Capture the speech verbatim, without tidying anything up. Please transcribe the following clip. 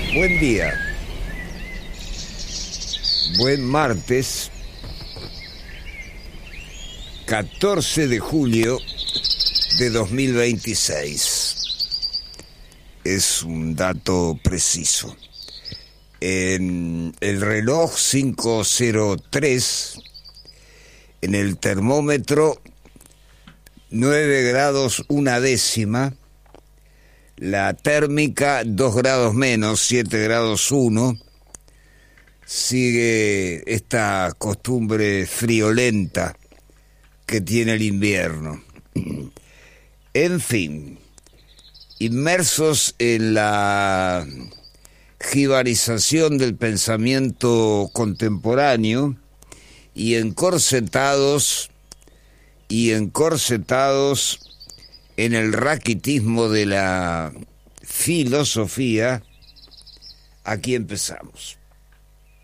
Buen día. Buen martes. catorce de julio de dos mil veintiséis. Es un dato preciso. En el reloj cinco cero tres, en el termómetro nueve grados una décima, la térmica dos grados menos, siete grados uno. Sigue esta costumbre friolenta que tiene el invierno. En fin, inmersos en la jibarización del pensamiento contemporáneo y encorsetados y encorsetados en el raquitismo de la filosofía, aquí empezamos.